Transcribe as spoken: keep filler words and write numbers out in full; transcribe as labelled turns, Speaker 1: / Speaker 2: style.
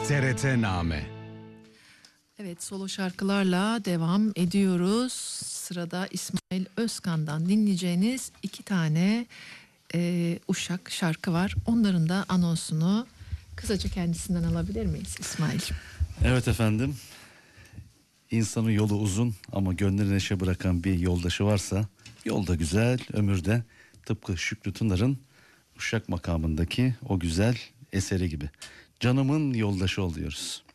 Speaker 1: T R T Name.
Speaker 2: Evet, solo şarkılarla devam ediyoruz. Sırada İsmail Özkan'dan dinleyeceğiniz iki tane e, Uşak şarkı var. Onların da anonsunu kısaca kendisinden alabilir miyiz İsmail?
Speaker 3: Evet efendim. İnsanın yolu uzun ama gönlünü neşe bırakan bir yoldaşı varsa yolda güzel, ömürde, tıpkı Şükrü Tunar'ın Uşak makamındaki o güzel eseri gibi. Canımın yoldaşı oluyoruz.